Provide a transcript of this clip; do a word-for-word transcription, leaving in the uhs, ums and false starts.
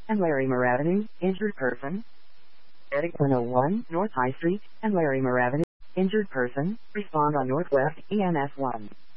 and Larimer Avenue, injured person. Medic one oh one, North High Street, and Larimer Avenue, injured person, respond on Northwest E M S one.